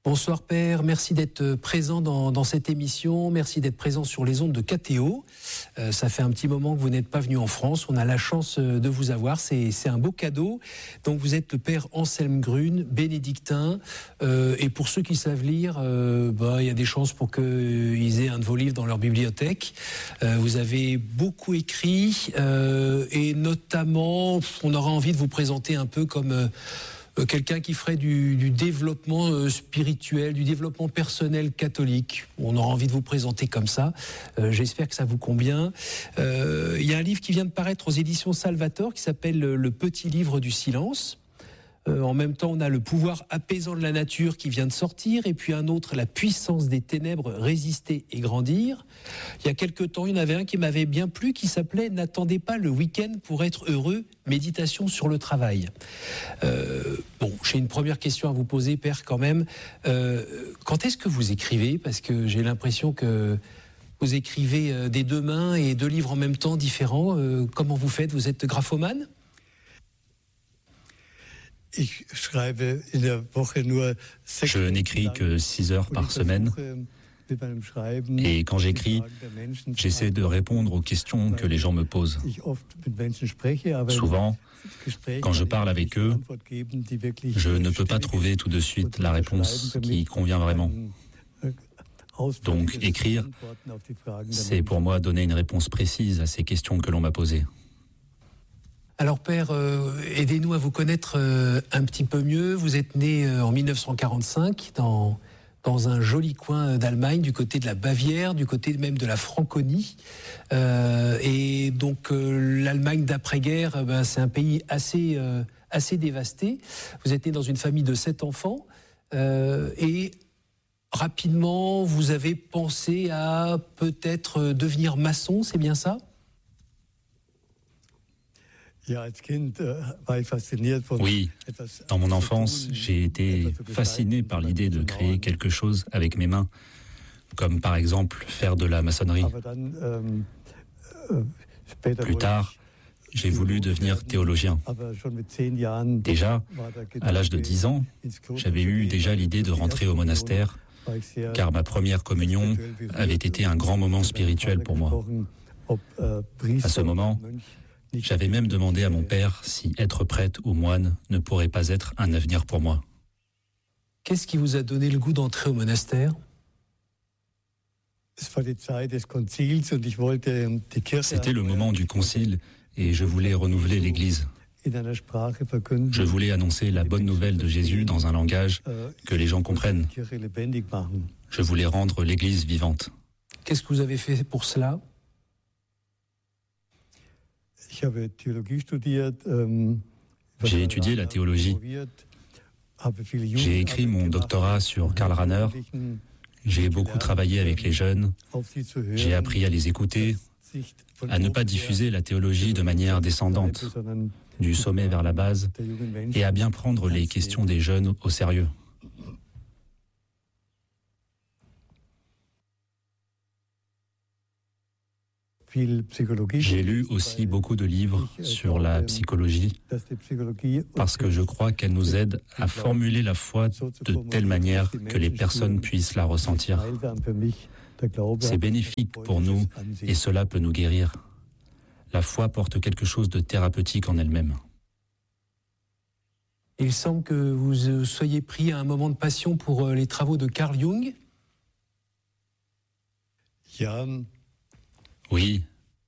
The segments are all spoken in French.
Bonsoir Père, merci d'être présent dans cette émission, merci d'être présent sur les ondes de KTO. Ça fait un petit moment que vous n'êtes pas venu en France, on a la chance de vous avoir, c'est un beau cadeau. Donc vous êtes le Père Anselme Grune, bénédictin, et pour ceux qui savent lire, il y a des chances pour qu'ils aient un de vos livres dans leur bibliothèque. Vous avez beaucoup écrit, et notamment, on aura envie de vous présenter un peu comme... quelqu'un qui ferait du développement spirituel, du développement personnel catholique. On aura envie de vous présenter comme ça. J'espère que ça vous convient. Il y a un livre qui vient de paraître aux éditions Salvator qui s'appelle Le Petit Livre du Silence. En même temps, on a Le pouvoir apaisant de la nature qui vient de sortir, et puis un autre, La puissance des ténèbres, résister et grandir. Il y a quelque temps, il y en avait un qui m'avait bien plu, qui s'appelait N'attendez pas le week-end pour être heureux, méditation sur le travail. J'ai une première question à vous poser, Père, quand même. Quand est-ce que vous écrivez ? Parce que j'ai l'impression que vous écrivez des deux mains et deux livres en même temps différents. Comment vous faites ? Vous êtes graphomane ? Je n'écris que 6 heures par semaine. Et quand j'écris, j'essaie de répondre aux questions que les gens me posent. Souvent, quand je parle avec eux, je ne peux pas trouver tout de suite la réponse qui convient vraiment. Donc, écrire, c'est pour moi donner une réponse précise à ces questions que l'on m'a posées. Alors Père, aidez-nous à vous connaître un petit peu mieux. Vous êtes né en 1945 dans un joli coin d'Allemagne, du côté de la Bavière, du côté même de la Franconie. Et donc l'Allemagne d'après-guerre, c'est un pays assez dévasté. Vous êtes né dans une famille de 7 enfants et rapidement vous avez pensé à peut-être devenir maçon, c'est bien ça ? Oui, dans mon enfance, j'ai été fasciné par l'idée de créer quelque chose avec mes mains, comme par exemple faire de la maçonnerie. Plus tard, j'ai voulu devenir théologien. Déjà, à l'âge de 10 ans, j'avais eu déjà l'idée de rentrer au monastère, car ma première communion avait été un grand moment spirituel pour moi. À ce moment, j'avais même demandé à mon père si être prêtre ou moine ne pourrait pas être un avenir pour moi. Qu'est-ce qui vous a donné le goût d'entrer au monastère ? C'était le moment du concile et je voulais renouveler l'Église. Je voulais annoncer la bonne nouvelle de Jésus dans un langage que les gens comprennent. Je voulais rendre l'Église vivante. Qu'est-ce que vous avez fait pour cela ? J'ai étudié la théologie. J'ai écrit mon doctorat sur Karl Rahner. J'ai beaucoup travaillé avec les jeunes. J'ai appris à les écouter, à ne pas diffuser la théologie de manière descendante, du sommet vers la base, et à bien prendre les questions des jeunes au sérieux. J'ai lu aussi beaucoup de livres sur la psychologie parce que je crois qu'elle nous aide à formuler la foi de telle manière que les personnes puissent la ressentir. C'est bénéfique pour nous et cela peut nous guérir. La foi porte quelque chose de thérapeutique en elle-même. Il semble que vous soyez pris à un moment de passion pour les travaux de Carl Jung. Oui.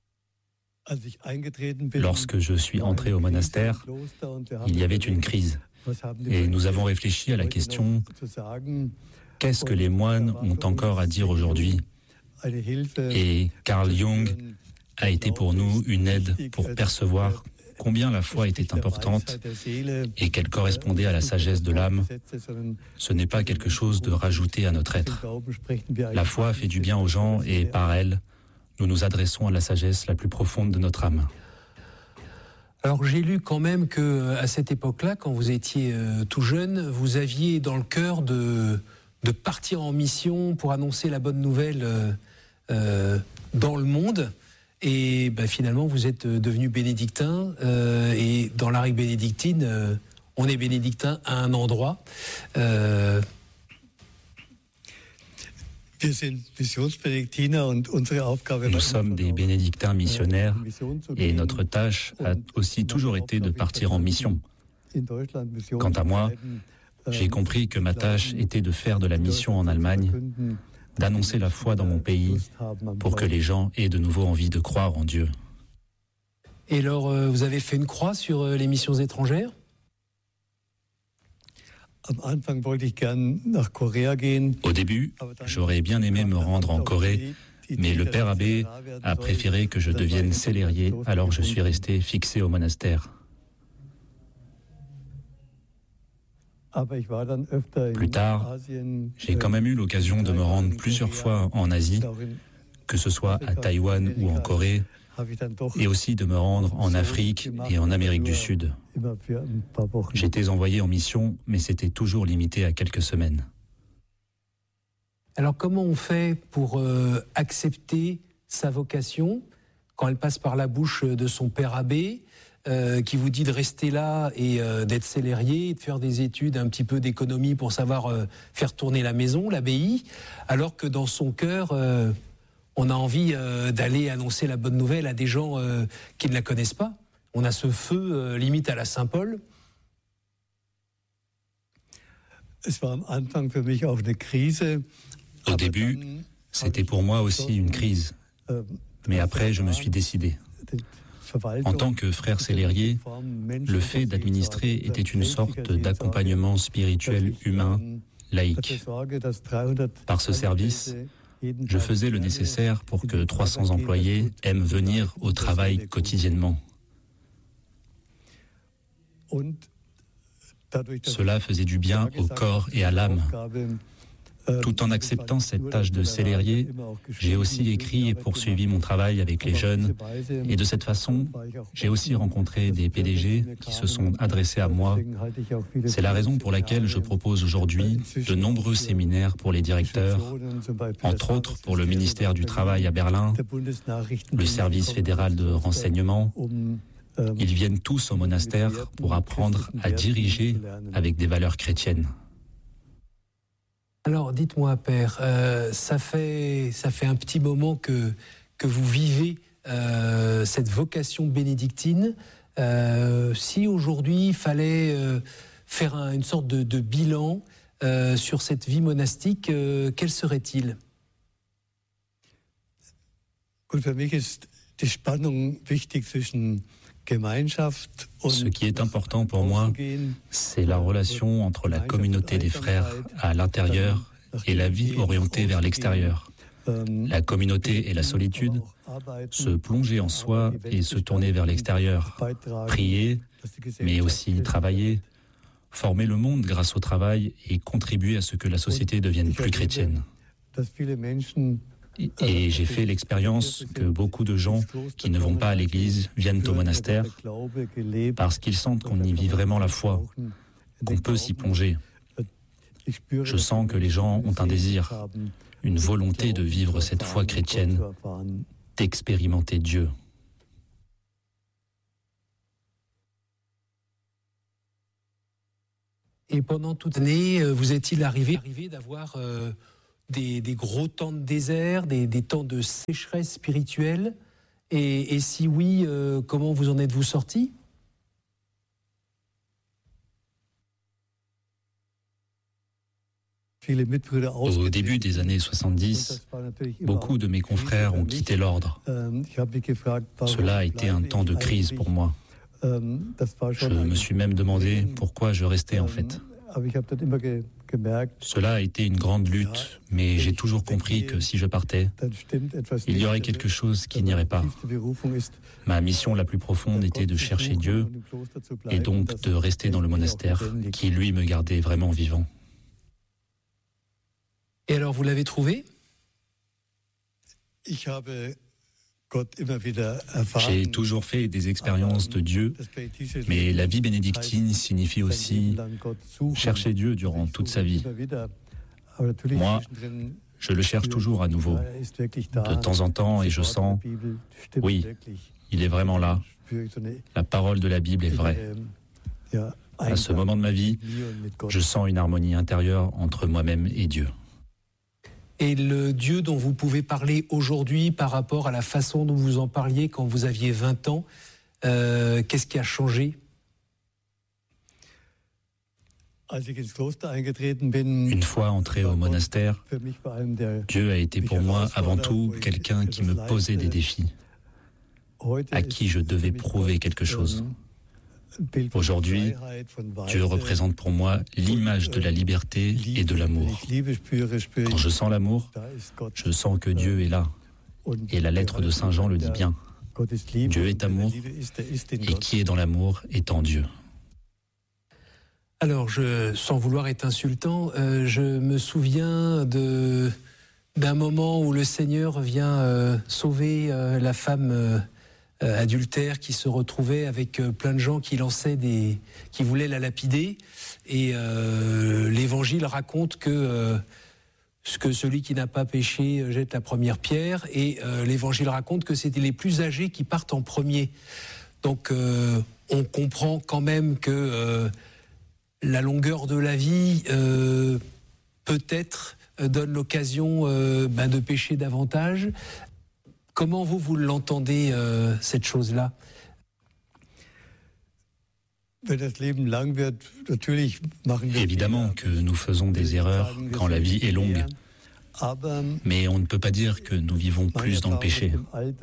Lorsque je suis entré au monastère, il y avait une crise. Et nous avons réfléchi à la question « Qu'est-ce que les moines ont encore à dire aujourd'hui ?» Et Carl Jung a été pour nous une aide pour percevoir combien la foi était importante et qu'elle correspondait à la sagesse de l'âme. Ce n'est pas quelque chose de rajouté à notre être. La foi fait du bien aux gens et par elle, nous nous adressons à la sagesse la plus profonde de notre âme. Alors j'ai lu quand même que à cette époque-là, quand vous étiez tout jeune, vous aviez dans le cœur de partir en mission pour annoncer la bonne nouvelle dans le monde. Et finalement, vous êtes devenu bénédictin. Et dans la règle bénédictine, on est bénédictin à un endroit. Nous sommes des bénédictins missionnaires et notre tâche a aussi toujours été de partir en mission. Quant à moi, j'ai compris que ma tâche était de faire de la mission en Allemagne, d'annoncer la foi dans mon pays pour que les gens aient de nouveau envie de croire en Dieu. Et alors, vous avez fait une croix sur les missions étrangères ? Au début, j'aurais bien aimé me rendre en Corée, mais le père abbé a préféré que je devienne célérier, alors je suis resté fixé au monastère. Plus tard, j'ai quand même eu l'occasion de me rendre plusieurs fois en Asie, que ce soit à Taïwan ou en Corée, et aussi de me rendre en Afrique et en Amérique du Sud. J'étais envoyé en mission, mais c'était toujours limité à quelques semaines. Alors comment on fait pour accepter sa vocation quand elle passe par la bouche de son père abbé qui vous dit de rester là et d'être célérier, de faire des études, un petit peu d'économie pour savoir faire tourner la maison, l'abbaye, alors que dans son cœur, on a envie d'aller annoncer la bonne nouvelle à des gens qui ne la connaissent pas. On a ce feu limite à la Saint-Paul. Au début, c'était pour moi aussi une crise. Mais après, je me suis décidé. En tant que frère célérier, le fait d'administrer était une sorte d'accompagnement spirituel humain, laïque. Par ce service, je faisais le nécessaire pour que 300 employés aiment venir au travail quotidiennement. Cela faisait du bien au corps et à l'âme. Tout en acceptant cette tâche de célérier, j'ai aussi écrit et poursuivi mon travail avec les jeunes. Et de cette façon, j'ai aussi rencontré des PDG qui se sont adressés à moi. C'est la raison pour laquelle je propose aujourd'hui de nombreux séminaires pour les directeurs, entre autres pour le ministère du Travail à Berlin, le service fédéral de renseignement. Ils viennent tous au monastère pour apprendre à diriger avec des valeurs chrétiennes. Alors, dites-moi, Père, ça fait un petit moment que vous vivez cette vocation bénédictine. Si aujourd'hui il fallait faire une sorte de bilan sur cette vie monastique, quel serait-il ? Ce qui est important pour moi, c'est la relation entre la communauté des frères à l'intérieur et la vie orientée vers l'extérieur. La communauté et la solitude, se plonger en soi et se tourner vers l'extérieur, prier, mais aussi travailler, former le monde grâce au travail et contribuer à ce que la société devienne plus chrétienne. Et j'ai fait l'expérience que beaucoup de gens qui ne vont pas à l'église viennent au monastère parce qu'ils sentent qu'on y vit vraiment la foi, qu'on peut s'y plonger. Je sens que les gens ont un désir, une volonté de vivre cette foi chrétienne, d'expérimenter Dieu. Et pendant toute l'année, vous est-il arrivé d'avoir des gros temps de désert, des temps de sécheresse spirituelle, et si oui, comment vous en êtes-vous sortis ? Au début des années 70, beaucoup de mes confrères ont quitté l'ordre. Cela a été un temps de crise pour moi. Je me suis même demandé pourquoi je restais en fait. Cela a été une grande lutte, mais j'ai toujours compris que si je partais, il y aurait quelque chose qui n'irait pas. Ma mission la plus profonde était de chercher Dieu et donc de rester dans le monastère qui, lui, me gardait vraiment vivant. Et alors, vous l'avez trouvé ? J'ai toujours fait des expériences de Dieu, mais la vie bénédictine signifie aussi chercher Dieu durant toute sa vie. Moi, je le cherche toujours à nouveau, de temps en temps, et je sens, oui, il est vraiment là. La parole de la Bible est vraie. À ce moment de ma vie, je sens une harmonie intérieure entre moi-même et Dieu. et le Dieu dont vous pouvez parler aujourd'hui par rapport à la façon dont vous en parliez quand vous aviez 20 ans, qu'est-ce qui a changé ? Une fois entré au monastère, Dieu a été pour moi avant tout quelqu'un qui me posait des défis, à qui je devais prouver quelque chose. Aujourd'hui, Dieu représente pour moi l'image de la liberté et de l'amour. Quand je sens l'amour, je sens que Dieu est là. Et la lettre de Saint Jean le dit bien. Dieu est amour, et qui est dans l'amour est en Dieu. Alors, sans vouloir être insultant, je me souviens d'un moment où le Seigneur vient sauver la femme adultère qui se retrouvait avec plein de gens qui qui voulaient la lapider. Et l'Évangile raconte que celui qui n'a pas péché jette la première pierre. Et l'Évangile raconte que c'était les plus âgés qui partent en premier. Donc, on comprend quand même que la longueur de la vie, peut-être, donne l'occasion de pécher davantage. Comment vous l'entendez, cette chose-là ? Évidemment que nous faisons des erreurs quand la vie est longue, mais on ne peut pas dire que nous vivons plus dans le péché.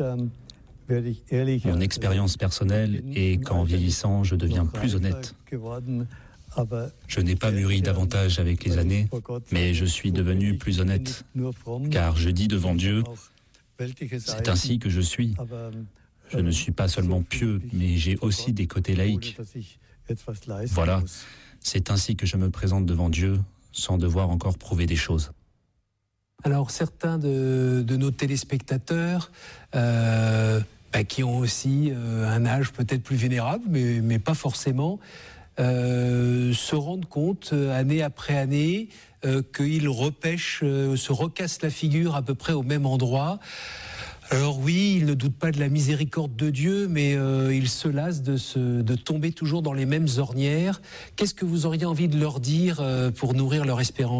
Mon expérience personnelle est qu'en vieillissant, je deviens plus honnête. Je n'ai pas mûri davantage avec les années, mais je suis devenu plus honnête, car je dis devant Dieu, c'est ainsi que je suis. Je ne suis pas seulement pieux, mais j'ai aussi des côtés laïques. Voilà, c'est ainsi que je me présente devant Dieu, sans devoir encore prouver des choses. Alors, certains de nos téléspectateurs, qui ont aussi un âge peut-être plus vénérable, mais pas forcément, se rendent compte, année après année, qu'ils repêchent, se recassent la figure à peu près au même endroit. Alors oui, ils ne doutent pas de la miséricorde de Dieu, mais ils se lassent de tomber toujours dans les mêmes ornières. Qu'est-ce que vous auriez envie de leur dire pour nourrir leur espérance ?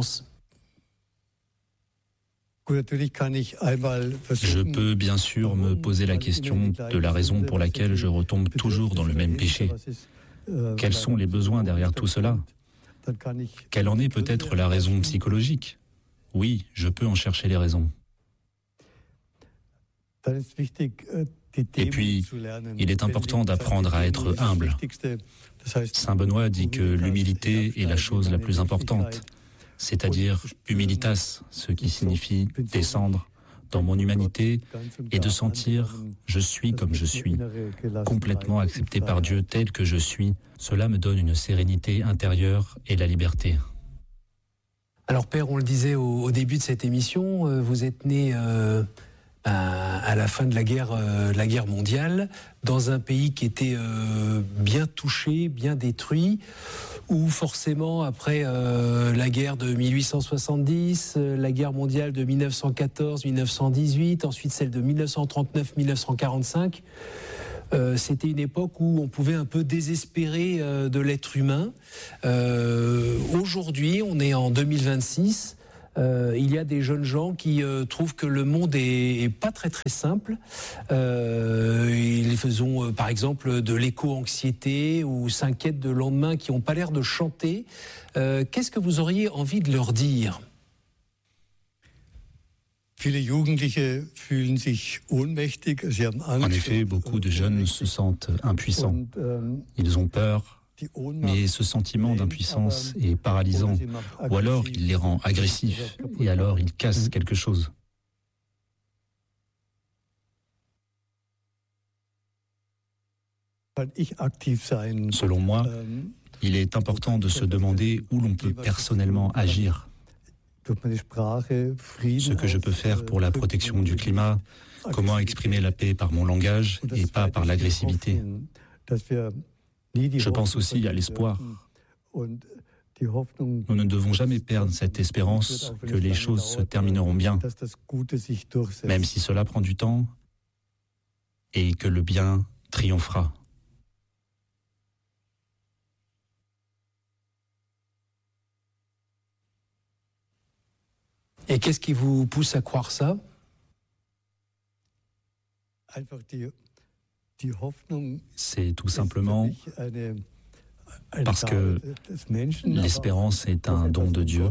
Je peux bien sûr me poser la question de la raison pour laquelle je retombe toujours dans le même péché. Quels sont les besoins derrière tout cela ? Quelle en est peut-être la raison psychologique ? Oui, je peux en chercher les raisons. Et puis, il est important d'apprendre à être humble. Saint Benoît dit que l'humilité est la chose la plus importante, c'est-à-dire humilitas, ce qui signifie descendre dans mon humanité et de sentir « je suis comme je suis », complètement accepté par Dieu tel que je suis. Cela me donne une sérénité intérieure et la liberté. Alors Père, on le disait au début de cette émission, vous êtes né à la fin de la guerre mondiale, dans un pays qui était bien touché, bien détruit, où forcément après la guerre de 1870, la guerre mondiale de 1914-1918, ensuite celle de 1939-1945, c'était une époque où on pouvait un peu désespérer de l'être humain. Aujourd'hui, on est en 2026. Il y a des jeunes gens qui trouvent que le monde est pas très très simple. Ils font par exemple de l'éco-anxiété ou s'inquiètent de lendemain, qui n'ont pas l'air de chanter. Qu'est-ce que vous auriez envie de leur dire ? En effet, beaucoup de jeunes se sentent impuissants. Ils ont peur. Mais ce sentiment d'impuissance est paralysant, ou alors il les rend agressifs, et alors ils cassent quelque chose. Selon moi, il est important de se demander où l'on peut personnellement agir. Ce que je peux faire pour la protection du climat, comment exprimer la paix par mon langage et pas par l'agressivité. Je pense aussi à l'espoir. Nous ne devons jamais perdre cette espérance que les choses se termineront bien, même si cela prend du temps, et que le bien triomphera. Et qu'est-ce qui vous pousse à croire ça? C'est tout simplement parce que l'espérance est un don de Dieu.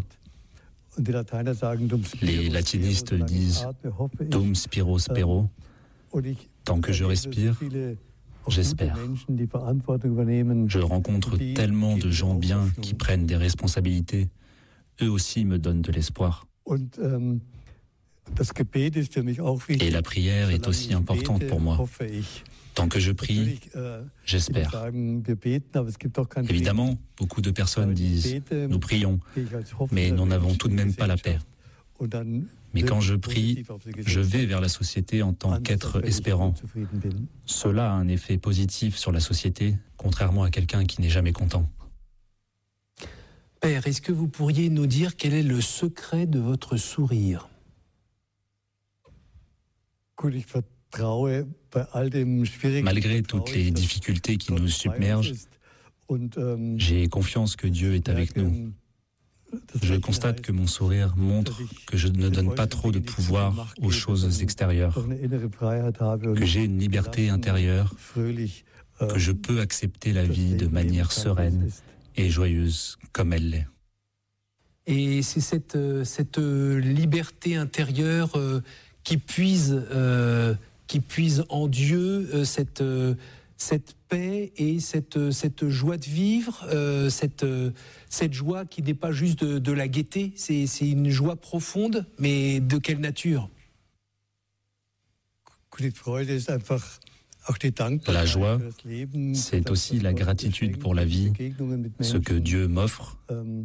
Les latinistes disent « dum spiro spero ». Tant que je respire, j'espère. Je rencontre tellement de gens bien qui prennent des responsabilités. Eux aussi me donnent de l'espoir. Et la prière est aussi importante pour moi. Tant que je prie, j'espère. Évidemment, beaucoup de personnes disent « nous prions », mais nous n'avons tout de même pas la paix. Mais quand je prie, je vais vers la société en tant qu'être espérant. Cela a un effet positif sur la société, contrairement à quelqu'un qui n'est jamais content. Père, est-ce que vous pourriez nous dire quel est le secret de votre sourire? Malgré toutes les difficultés qui nous submergent, j'ai confiance que Dieu est avec nous. Je constate que mon sourire montre que je ne donne pas trop de pouvoir aux choses extérieures, que j'ai une liberté intérieure, que je peux accepter la vie de manière sereine et joyeuse comme elle l'est. Et c'est cette liberté intérieure qui puise en Dieu cette paix et cette joie de vivre, cette joie qui n'est pas juste de la gaieté, c'est une joie profonde, mais de quelle nature? La joie, c'est aussi la gratitude pour la vie, ce que Dieu m'offre,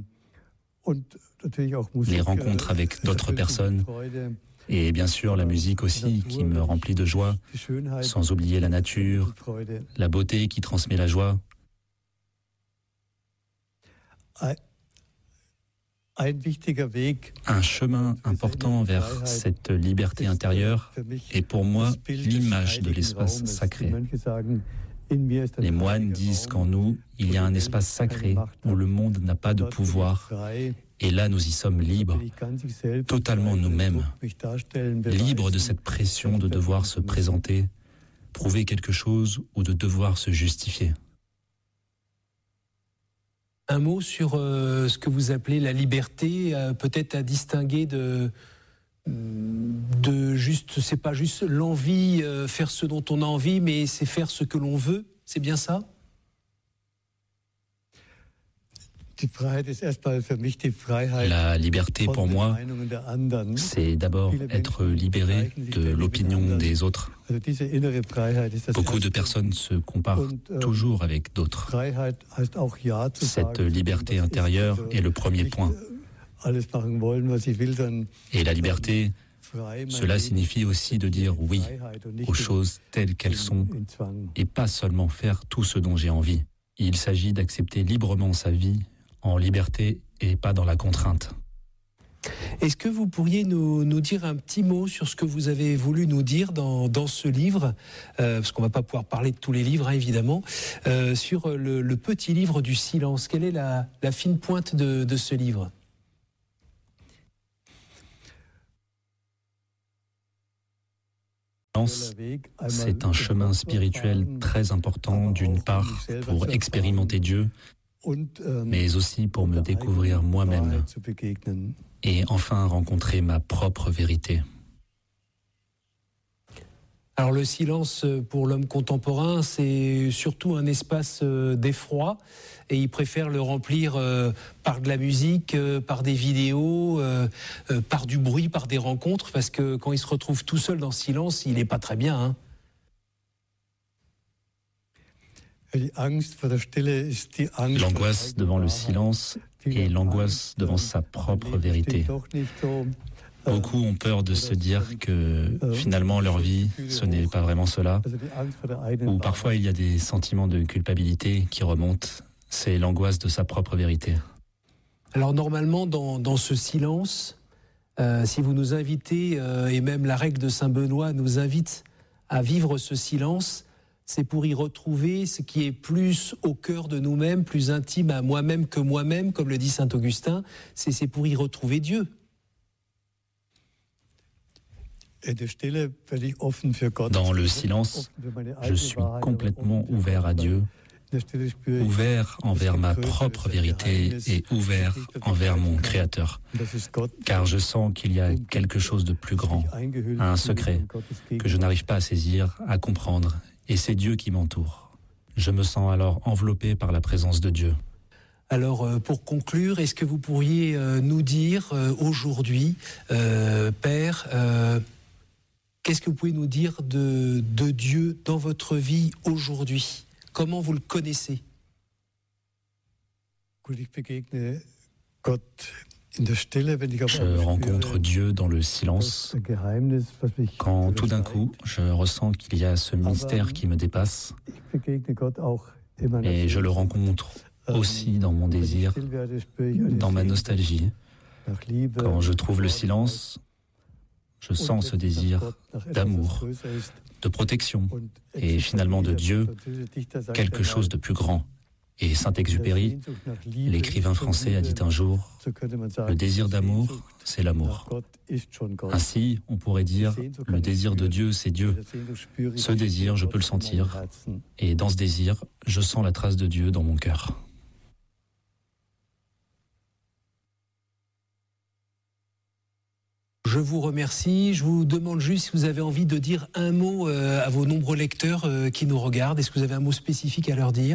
les rencontres avec d'autres personnes, et bien sûr la musique aussi qui me remplit de joie, sans oublier la nature, la beauté qui transmet la joie. Un chemin important vers cette liberté intérieure est pour moi l'image de l'espace sacré. Les moines disent qu'en nous, il y a un espace sacré où le monde n'a pas de pouvoir. Et là, nous y sommes libres, totalement nous-mêmes, libres de cette pression de devoir se présenter, prouver quelque chose ou de devoir se justifier. Un mot sur ce que vous appelez la liberté, peut-être à distinguer de juste, c'est pas juste l'envie, faire ce dont on a envie, mais c'est faire ce que l'on veut, c'est bien ça? La liberté pour moi, c'est d'abord être libéré de l'opinion des autres. Beaucoup de personnes se comparent toujours avec d'autres. Cette liberté intérieure est le premier point. Et la liberté, cela signifie aussi de dire oui aux choses telles qu'elles sont et pas seulement faire tout ce dont j'ai envie. Il s'agit d'accepter librement sa vie en liberté et pas dans la contrainte. Est-ce que vous pourriez nous dire un petit mot sur ce que vous avez voulu nous dire dans ce livre, parce qu'on ne va pas pouvoir parler de tous les livres, hein, évidemment, sur le petit livre du silence. Quelle est la fine pointe de ce livre? C'est un chemin spirituel très important, d'une part, pour expérimenter Dieu, mais aussi pour me découvrir moi-même et enfin rencontrer ma propre vérité. Alors le silence pour l'homme contemporain, c'est surtout un espace d'effroi et il préfère le remplir par de la musique, par des vidéos, par du bruit, par des rencontres, parce que quand il se retrouve tout seul dans le silence, il n'est pas très bien, hein. L'angoisse devant le silence et l'angoisse devant sa propre vérité. Beaucoup ont peur de se dire que finalement leur vie, ce n'est pas vraiment cela. Ou parfois il y a des sentiments de culpabilité qui remontent. C'est l'angoisse de sa propre vérité. Alors normalement, dans ce silence, si vous nous invitez, et même la règle de Saint-Benoît nous invite à vivre ce silence, c'est pour y retrouver ce qui est plus au cœur de nous-mêmes, plus intime à moi-même que moi-même, comme le dit Saint Augustin, c'est pour y retrouver Dieu. Dans le silence, je suis complètement ouvert à Dieu, ouvert envers ma propre vérité et ouvert envers mon Créateur. Car je sens qu'il y a quelque chose de plus grand, un secret que je n'arrive pas à saisir, à comprendre, et c'est Dieu qui m'entoure. Je me sens alors enveloppé par la présence de Dieu. Alors, pour conclure, est-ce que vous pourriez nous dire aujourd'hui, Père, qu'est-ce que vous pouvez nous dire de Dieu dans votre vie aujourd'hui ? Comment vous le connaissez ? Je rencontre Dieu dans le silence, quand tout d'un coup, je ressens qu'il y a ce mystère qui me dépasse, et je le rencontre aussi dans mon désir, dans ma nostalgie. Quand je trouve le silence, je sens ce désir d'amour, de protection, et finalement de Dieu, quelque chose de plus grand. Et Saint-Exupéry, l'écrivain français, a dit un jour, « Le désir d'amour, c'est l'amour ». Ainsi, on pourrait dire, le désir de Dieu, c'est Dieu. Ce désir, je peux le sentir, et dans ce désir, je sens la trace de Dieu dans mon cœur. Je vous remercie. Je vous demande juste si vous avez envie de dire un mot à vos nombreux lecteurs qui nous regardent. Est-ce que vous avez un mot spécifique à leur dire ?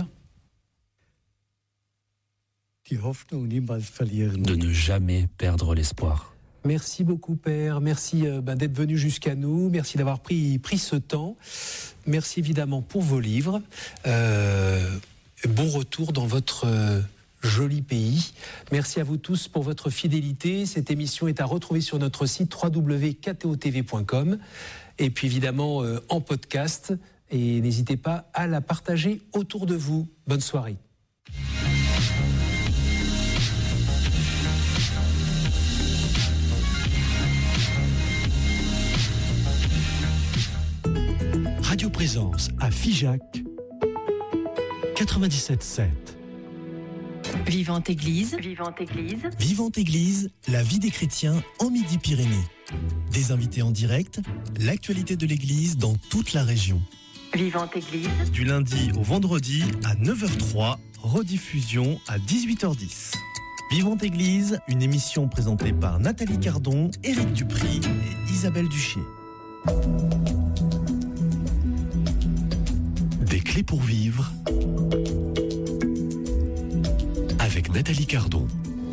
De ne jamais perdre l'espoir. Merci beaucoup, Père. Merci d'être venu jusqu'à nous. Merci d'avoir pris ce temps. Merci évidemment pour vos livres. Bon retour dans votre joli pays. Merci à vous tous pour votre fidélité. Cette émission est à retrouver sur notre site www.ktotv.com et puis évidemment en podcast. Et n'hésitez pas à la partager autour de vous. Bonne soirée. Radio Présence à Figeac 97.7. Vivante Église. Vivante Église, la vie des chrétiens en Midi-Pyrénées. Des invités en direct, l'actualité de l'Église dans toute la région. Vivante Église. Du lundi au vendredi à 9h03, rediffusion à 18h10. Vivante Église, une émission présentée par Nathalie Cardon, Éric Dupry et Isabelle Duché. Des clés pour vivre avec Nathalie Cardon.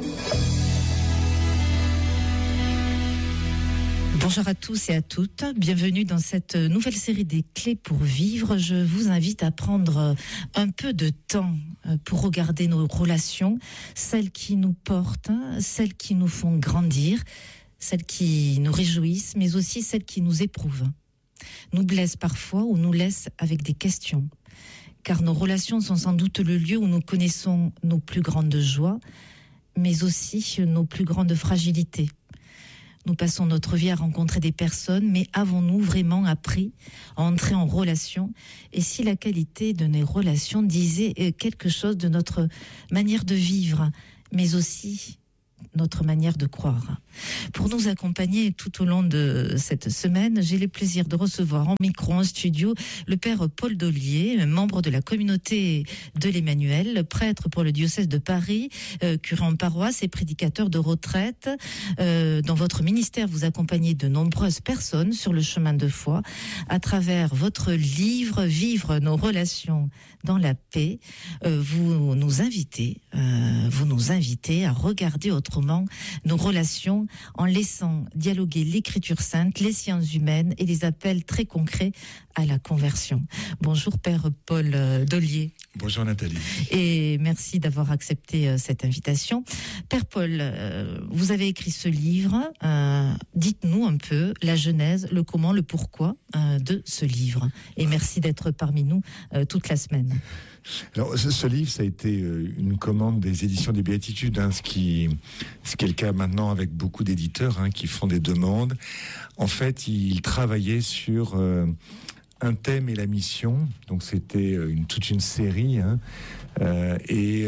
Bonjour à tous et à toutes, bienvenue dans cette nouvelle série des clés pour vivre. Je vous invite à prendre un peu de temps pour regarder nos relations, celles qui nous portent, celles qui nous font grandir, celles qui nous réjouissent, mais aussi celles qui nous éprouvent, nous blessent parfois ou nous laissent avec des questions. Car nos relations sont sans doute le lieu où nous connaissons nos plus grandes joies, mais aussi nos plus grandes fragilités. Nous passons notre vie à rencontrer des personnes, mais avons-nous vraiment appris à entrer en relation ? Et si la qualité de nos relations disait quelque chose de notre manière de vivre, mais aussi notre manière de croire. Pour nous accompagner tout au long de cette semaine, j'ai le plaisir de recevoir en micro, en studio, le père Paul Dollier, membre de la communauté de l'Emmanuel, prêtre pour le diocèse de Paris, curé en paroisse et prédicateur de retraite. Dans votre ministère, vous accompagnez de nombreuses personnes sur le chemin de foi à travers votre livre « Vivre nos relations dans la paix ». Vous nous invitez à regarder autrement nos relations en laissant dialoguer l'écriture sainte, les sciences humaines et les appels très concrets à la conversion. Bonjour Père Paul Dollier. Bonjour Nathalie. Et merci d'avoir accepté cette invitation. Père Paul, vous avez écrit ce livre. Dites-nous un peu la genèse, le comment, le pourquoi de ce livre. Et merci d'être parmi nous toute la semaine. Alors, ce livre, ça a été une commande des éditions des Béatitudes, ce qui est le cas maintenant avec beaucoup d'éditeurs qui font des demandes. En fait, ils travaillaient sur un thème et la mission. Donc c'était toute une série. Donc il y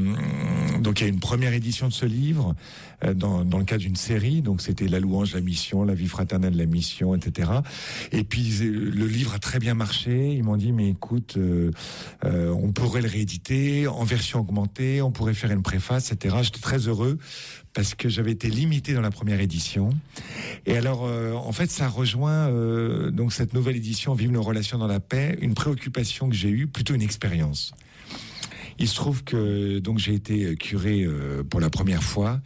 a une première édition de ce livre dans le cadre d'une série. Donc c'était la louange, la mission, la vie fraternelle, la mission, etc. Et puis le livre a très bien marché. Ils m'ont dit mais écoute, on pourrait le rééditer en version augmentée, on pourrait faire une préface, etc. J'étais très heureux parce que j'avais été limité dans la première édition. Et alors, en fait, ça rejoint donc cette nouvelle édition, Vive nos relations dans la paix, une préoccupation que j'ai eue, plutôt une expérience. Il se trouve que donc j'ai été curé pour la première fois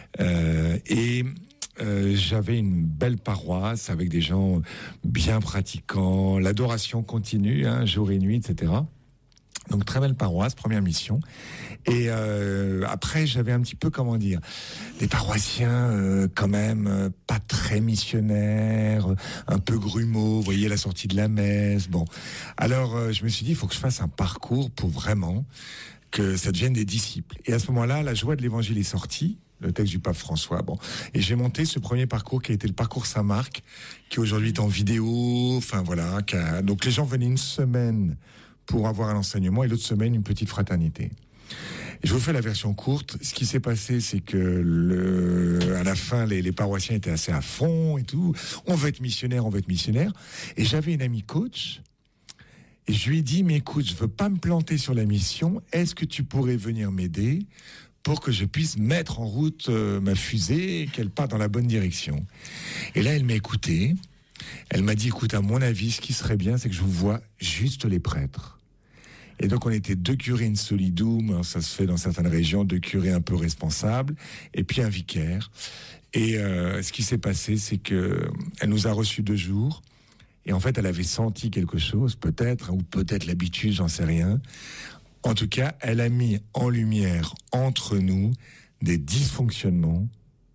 et j'avais une belle paroisse avec des gens bien pratiquants, l'adoration continue, jour et nuit, etc. Donc très belle paroisse, première mission. Et après, j'avais un petit peu, des paroissiens quand même pas très missionnaires, un peu grumeaux, vous voyez, la sortie de la messe. Bon, alors je me suis dit, il faut que je fasse un parcours pour vraiment que ça devienne des disciples. Et à ce moment-là, la joie de l'évangile est sortie, le texte du pape François. Bon, et j'ai monté ce premier parcours qui a été le parcours Saint-Marc, qui aujourd'hui est en vidéo. Enfin voilà, donc les gens venaient une semaine pour avoir un enseignement et l'autre semaine une petite fraternité. Et je vous fais la version courte. Ce qui s'est passé, c'est que à la fin, les paroissiens étaient assez à fond et tout. On veut être missionnaire. Et j'avais une amie coach. Et je lui ai dit, mais écoute, je veux pas me planter sur la mission. Est-ce que tu pourrais venir m'aider pour que je puisse mettre en route ma fusée et qu'elle parte dans la bonne direction? Et là, elle m'a écouté. Elle m'a dit, écoute, à mon avis, ce qui serait bien, c'est que je vous vois juste les prêtres. Et donc, on était 2 curés in solidum, ça se fait dans certaines régions, 2 curés un peu responsables, et puis un vicaire. Et ce qui s'est passé, c'est que elle nous a reçus 2 jours, et en fait, elle avait senti quelque chose, peut-être, ou peut-être l'habitude, j'en sais rien. En tout cas, elle a mis en lumière, entre nous, des dysfonctionnements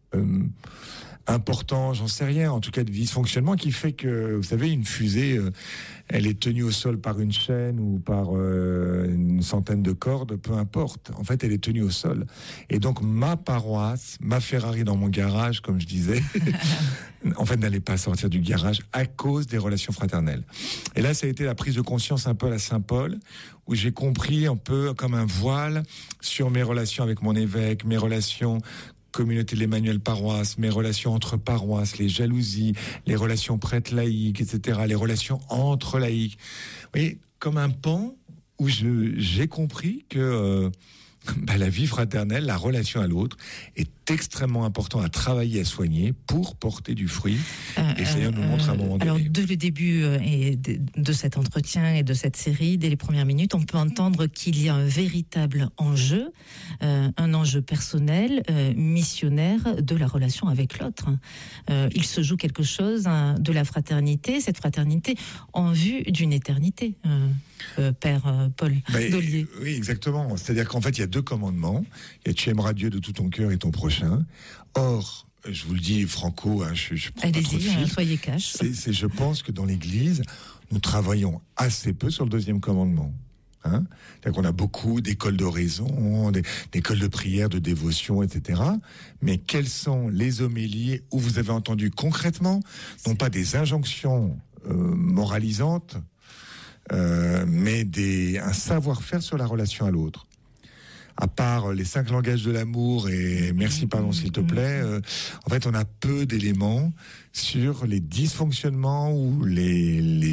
important, j'en sais rien, en tout cas de dysfonctionnement qui fait que, vous savez, une fusée, elle est tenue au sol par une chaîne ou par une centaine de cordes, peu importe. En fait, elle est tenue au sol. Et donc, ma paroisse, ma Ferrari dans mon garage, comme je disais, en fait, n'allait pas sortir du garage à cause des relations fraternelles. Et là, ça a été la prise de conscience un peu à la Saint-Paul, où j'ai compris un peu comme un voile sur mes relations avec mon évêque, mes relations communauté de l'Emmanuel paroisse, mes relations entre paroisses, les jalousies, les relations prêtres laïques, etc., les relations entre laïcs. Vous voyez, comme un pan où j'ai compris que la vie fraternelle, la relation à l'autre, est extrêmement important à travailler, à soigner pour porter du fruit. Et le Seigneur nous montre à un moment donné. Alors, dès le début de cet entretien et de cette série, dès les premières minutes, on peut entendre qu'il y a un véritable enjeu, un enjeu personnel, missionnaire de la relation avec l'autre. Il se joue quelque chose de la fraternité, cette fraternité en vue d'une éternité. Père Paul Dollier. Oui, exactement. C'est-à-dire qu'en fait, il y a 2 commandements. Il y a tu aimeras Dieu de tout ton cœur et ton prochain. Or, je vous le dis franco, je prends pas trop de fil. Soyez cash. Je pense que dans l'Église, nous travaillons assez peu sur le 2e commandement. C'est-à-dire qu'on a beaucoup d'écoles d'oraison, d'écoles de prière, de dévotion, etc. Mais quelles sont les homélies où vous avez entendu concrètement, non pas des injonctions moralisantes, mais un savoir-faire sur la relation à l'autre. À part les 5 langages de l'amour et merci, pardon, s'il te plaît, en fait, on a peu d'éléments sur les dysfonctionnements ou les